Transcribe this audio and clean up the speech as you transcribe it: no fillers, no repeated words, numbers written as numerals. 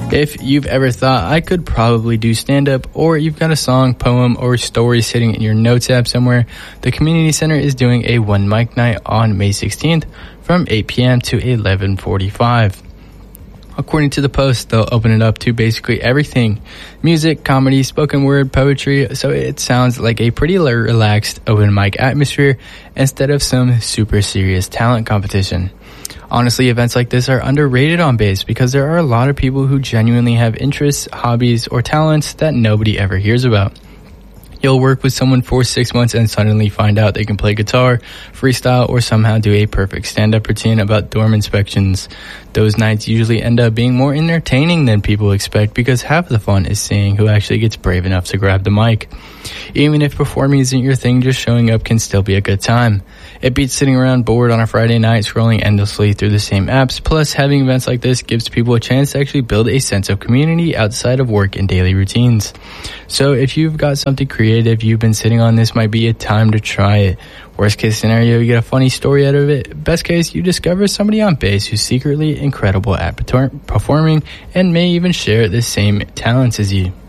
If you've ever thought, I could probably do stand-up, or you've got a song, poem, or story sitting in your notes app somewhere, the Community Center is doing a one mic night on May 16th from 8 p.m. to 11:45. According to the post, they'll open it up to basically everything: music, comedy, spoken word, poetry, so it sounds like a pretty relaxed open mic atmosphere instead of some super serious talent competition. Honestly, events like this are underrated on Base because there are a lot of people who genuinely have interests, hobbies, or talents that nobody ever hears about. You'll work with someone for 6 months and suddenly find out they can play guitar, freestyle, or somehow do a perfect stand-up routine about dorm inspections. Those nights usually end up being more entertaining than people expect because half the fun is seeing who actually gets brave enough to grab the mic. Even if performing isn't your thing, just showing up can still be a good time. It beats sitting around bored on a Friday night scrolling endlessly through the same apps. Plus, having events like this gives people a chance to actually build a sense of community outside of work and daily routines. So if you've got something creative you've been sitting on, this might be a time to try it. Worst case scenario, you get a funny story out of it. Best case, you discover somebody on Base who's secretly incredible at performing and may even share the same talents as you.